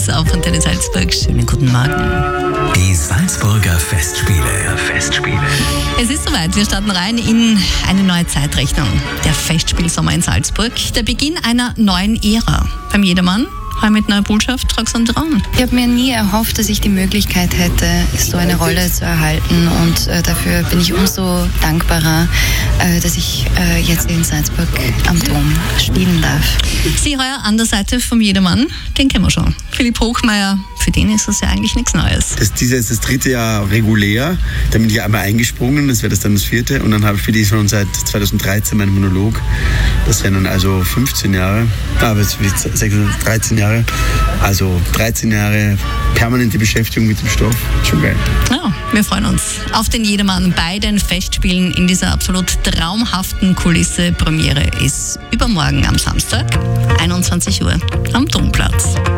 auf Antenne Salzburg. Schönen guten Morgen. Die Salzburger Festspiele. Es ist soweit, wir starten rein in eine neue Zeitrechnung. Der Festspielsommer in Salzburg, der Beginn einer neuen Ära. Beim Jedermann, heute mit neuer Botschaft, Roxanne Traun. Ich habe mir nie erhofft, dass ich die Möglichkeit hätte, so eine Rolle zu erhalten, und dafür bin ich umso dankbarer, dass ich jetzt in Salzburg am Dom spielen darf. Sie heuer an der Seite vom Jedermann, den kennen wir schon. Philipp Hochmeier, für den ist das ja eigentlich nichts Neues. Dieser ist das 3. Jahr regulär, da bin ich einmal eingesprungen, das wäre das dann das 4. Und dann spiele ich schon seit 2013 meinen Monolog. Das wären dann also 15 Jahre, aber es wird 13 Jahre. Also 13 Jahre permanente Beschäftigung mit dem Stoff. Schon geil. Ja, wir freuen uns auf den Jedermann bei den Festspielen in dieser absolut traumhaften Kulisse. Premiere ist übermorgen am Samstag, 21 Uhr am Domplatz.